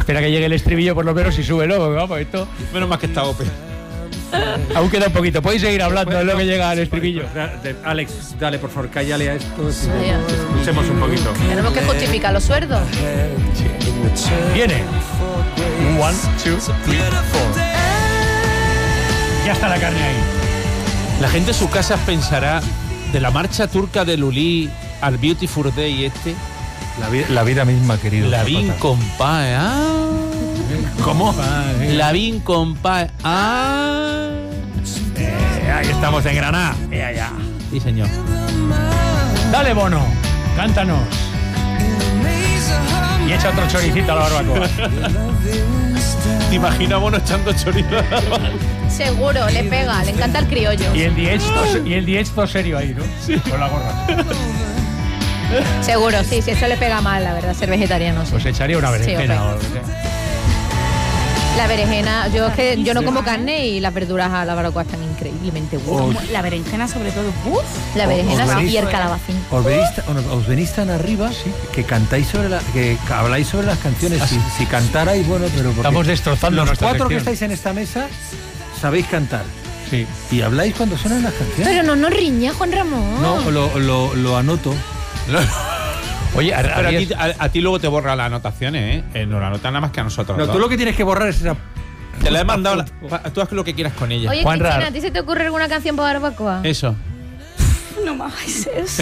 Espera que llegue el estribillo por lo menos y súbelo, vamos, esto... Menos más que está OPE. Aún queda un poquito, podéis seguir hablando de lo que llega al estribillo. Alex, dale, por favor, cállale a esto. Escuchemos un poquito. Tenemos que justificar los sueldos. Viene. 1, 2, 3, 4. Ya está la carne ahí. La gente en sus casas pensará de la marcha turca de Lully al Beautiful Day La vida misma, querido. Lavín compadre. ¿Cómo? Lavín compadre. Ahí estamos en Granada. Ya. Sí, señor. Dale, Bono, cántanos. Y echa otro choricito a la barbacoa. ¿Te imaginas Bono echando chorizo? Seguro, le pega, le encanta el criollo. Y el diezto serio ahí, ¿no? Sí. Con la gorra. Seguro, sí, eso le pega mal, la verdad, ser vegetariano. Sí. Pues echaría una berenjena Sí, o lo que sea. La berenjena, yo no como carne y las verduras a la barbacoa están increíblemente buenas. La berenjena sobre todo. La berenjena y el calabacín. Os venís tan arriba que cantáis que habláis sobre las canciones. Si cantarais, bueno, pero estamos destrozando los nuestra 4 sección. que estáis en esta mesa sabéis cantar. Sí. Y habláis cuando suenan las canciones. Pero no nos riña, Juan Ramón. No, lo anoto. Oye, pero a ti luego te borra las anotaciones, ¿eh? No la anotan nada más que a nosotros. No, tú lo que tienes que borrar es esa... Te la he mandado. Tú haz lo que quieras con ella. Oye, Cristina, ¿a ti se te ocurre alguna canción para barbacoa? Eso. No me hagáis esto.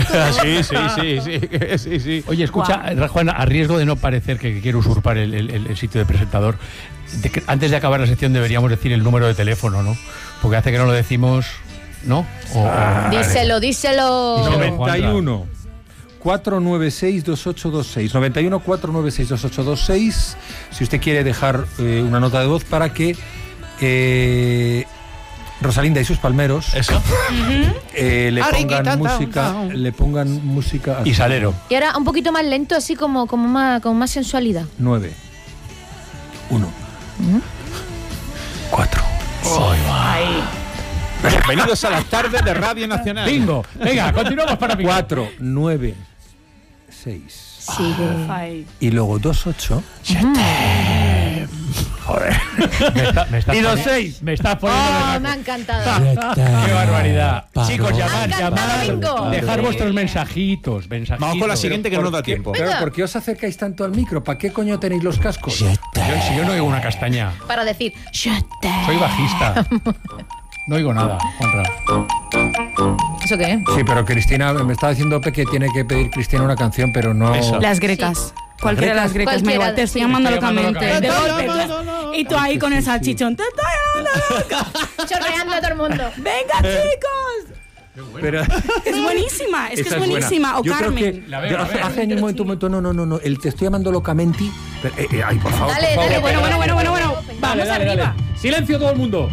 Sí. Oye, escucha, Juan, a riesgo de no parecer que quiero usurpar el sitio de presentador, antes de acabar la sección deberíamos decir el número de teléfono, ¿no? Porque hace que no lo decimos, ¿no? Díselo. 91 496-2826. 91 496-2826. Si usted quiere dejar una nota de voz para que Rosalinda y sus palmeros le pongan música y salero. Y ahora un poquito más lento, así como más sensualidad. 9 1 4. Bienvenidos a las tardes de Radio Nacional. Bingo. Venga, continuamos para mí. 4 9 6. Sigue. Y luego 2 8. Joder. Y los 6. Me estás poniendo. Me ha encantado. Qué barbaridad. Chicos, Bingo. llamar. Dejar vuestros mensajitos. Vamos con la siguiente que no nos da tiempo. Claro, ¿por qué os acercáis tanto al micro? ¿Para qué coño tenéis los cascos? Si yo no oigo una castaña. Para decir, Soy bajista. No oigo nada, Juanra. ¿Eso qué? Sí, pero Cristina, me estaba diciendo que tiene que pedir Cristina una canción, pero no... Eso. Las grecas. Cualquiera de las grecas, me igual. Te estoy llamando locamente. De golpe. Y tú ahí con el salchichón. ¡Te estoy Chorreando a todo el mundo. ¡Venga, chicos! Pero, Es buenísima, es que esa es buenísima. buena. O Yo Carmen. creo que La veo, hace un momento, no, el te estoy llamando locamente. Ay, por favor. Dale, por favor. dale, Bueno. Vamos arriba. Silencio todo el mundo.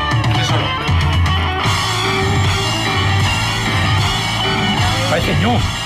Parece ñu.